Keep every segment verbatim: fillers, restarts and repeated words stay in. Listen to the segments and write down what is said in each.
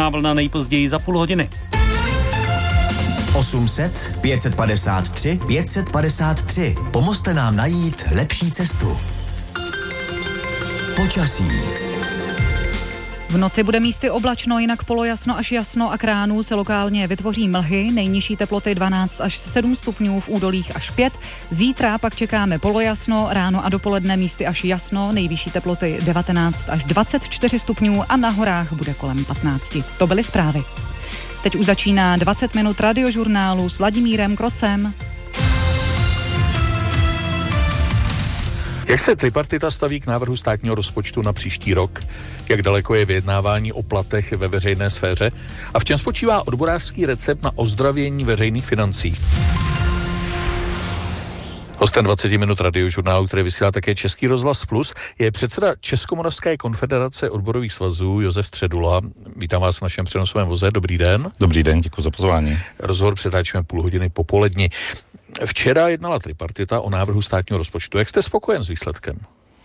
Druhá vlna nejpozději za půl hodiny. osm set pět padesát tři pět padesát tři. Pomozte nám najít lepší cestu. Počasí. V noci bude místy oblačno, jinak polojasno až jasno a k ránu se lokálně vytvoří mlhy, nejnižší teploty dvanáct až sedm stupňů, v údolích až pět. Zítra pak čekáme polojasno, ráno a dopoledne místy až jasno, nejvyšší teploty devatenáct až dvacet čtyři stupňů a na horách bude kolem patnáct. To byly zprávy. Teď už začíná dvacet minut radiožurnálu s Vladimírem Krocem. Jak se tripartita staví k návrhu státního rozpočtu na příští rok? Jak daleko je vyjednávání o platech ve veřejné sféře? A v čem spočívá odborářský recept na ozdravění veřejných financí? Hostem dvacet minut radiožurnálu, který vysílá také Český rozhlas Plus, je předseda Českomoravské konfederace odborových svazů Josef Středula. Vítám vás v našem přenosovém voze. Dobrý den. Dobrý den, děkuji za pozvání. Rozhovor přetáčíme půl hodiny popolední. Včera jednala tripartita o návrhu státního rozpočtu. Jak jste spokojen s výsledkem?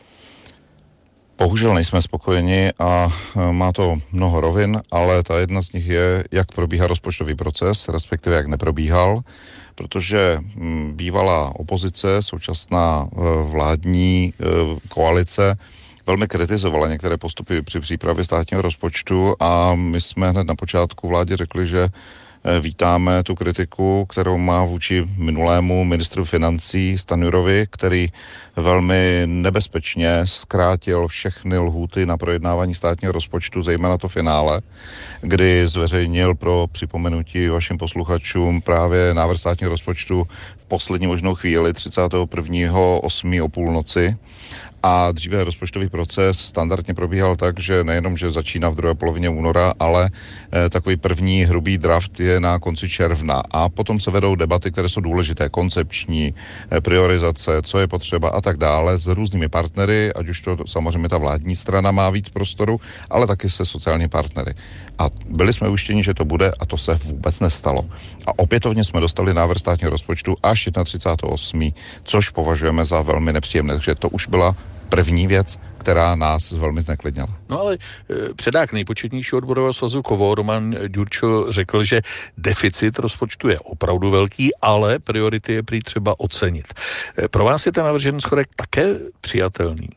Bohužel nejsme spokojeni a má to mnoho rovin, ale ta jedna z nich je, jak probíhá rozpočtový proces, respektive jak neprobíhal, protože bývalá opozice, současná vládní koalice velmi kritizovala některé postupy při přípravě státního rozpočtu a my jsme hned na počátku vládě řekli, že vítáme tu kritiku, kterou má vůči minulému ministru financí Stanjurovi, který velmi nebezpečně zkrátil všechny lhůty na projednávání státního rozpočtu, zejména to finále, kdy zveřejnil pro připomenutí vašim posluchačům právě návrh státního rozpočtu v poslední možnou chvíli třicátého prvního osmého o půlnoci. A dříve rozpočtový proces standardně probíhal tak, že nejenom, že začíná v druhé polovině února, ale e, takový první hrubý draft je na konci června. A potom se vedou debaty, které jsou důležité, koncepční, e, priorizace, co je potřeba a tak dále s různými partnery, ať už to samozřejmě ta vládní strana má víc prostoru, ale taky se sociální partnery. A byli jsme ujištěni, že to bude a to se vůbec nestalo. A opětovně jsme dostali návrh státního rozpočtu až třicátého osmého což považujeme za velmi nepříjemné. Takže to už byla první věc, která nás velmi zneklidnila. No ale e, předák nejpočetnějšího odborového svazu Kovo, Roman Ďurčo, řekl, že deficit rozpočtu je opravdu velký, ale priority je prý třeba ocenit. E, pro vás je ten navržený schodek také přijatelný?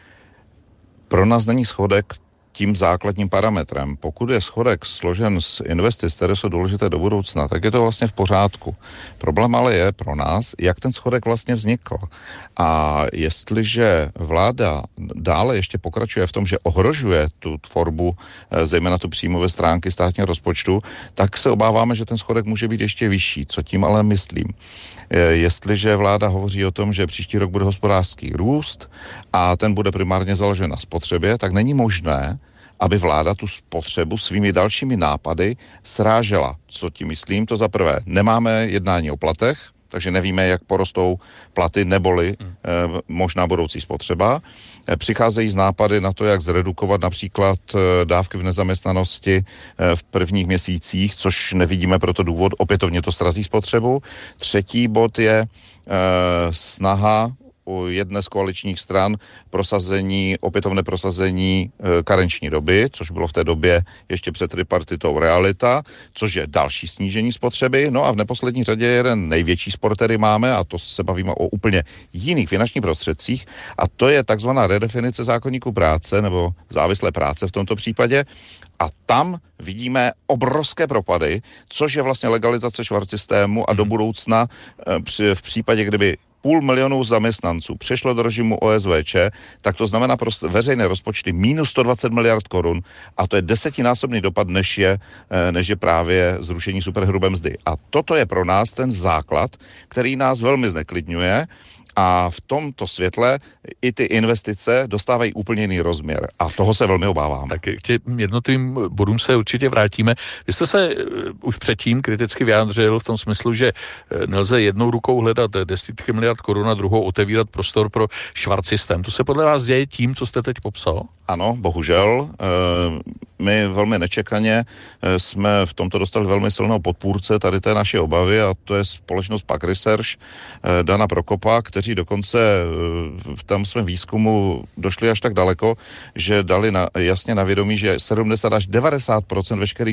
Pro nás není schodek tím základním parametrem. Pokud je schodek složen z investic, které jsou důležité do budoucna, tak je to vlastně v pořádku. Problém ale je pro nás, jak ten schodek vlastně vznikl. A jestliže vláda dále ještě pokračuje v tom, že ohrožuje tu tvorbu, zejména tu příjmové stránky státního rozpočtu, tak se obáváme, že ten schodek může být ještě vyšší. Co tím ale myslím? Jestliže vláda hovoří o tom, že příští rok bude hospodářský růst a ten bude primárně založen na spotřebě, tak není možné, aby vláda tu spotřebu svými dalšími nápady srážela. Co tím myslím? To za prvé, nemáme jednání o platech, takže nevíme, jak porostou platy neboli hmm. eh, možná budoucí spotřeba. Eh, přicházejí z nápady na to, jak zredukovat například eh, dávky v nezaměstnanosti eh, v prvních měsících, což nevidíme proto důvod, opětovně to srazí spotřebu. Třetí bod je eh, snaha u jedné z koaličních stran prosazení, opětovné prosazení e, karenční doby, což bylo v té době ještě před tripartitou realita, což je další snížení spotřeby. No a v neposlední řadě jeden největší spor, který máme, a to se bavíme o úplně jiných finančních prostředcích, a to je takzvaná redefinice zákoníku práce, nebo závislé práce v tomto případě. A tam vidíme obrovské propady, což je vlastně legalizace švarcsystému a do budoucna e, při, v případě, kdyby půl milionu zaměstnanců přešlo do režimu O S V Č, tak to znamená pro veřejné rozpočty minus sto dvacet miliard korun a to je desetinásobný dopad, než je, než je právě zrušení superhrubé mzdy. A toto je pro nás ten základ, který nás velmi zneklidňuje. A v tomto světle i ty investice dostávají úplně jiný rozměr. A toho se velmi obávám. Tak k těm jednotlivým bodům se určitě vrátíme. Vy jste se už předtím kriticky vyjádřil v tom smyslu, že nelze jednou rukou hledat desítky miliard korun a druhou otevírat prostor pro švarcsystém. To se podle vás děje tím, co jste teď popsal? Ano, bohužel. My velmi nečekaně jsme v tomto dostali velmi silného podpůrce tady té naší obavy a to je společnost Pak Research Dana Prokopa, kteří dokonce v tom svém výzkumu došli až tak daleko, že dali na, jasně na vědomí, že sedmdesát až devadesát procent veškerých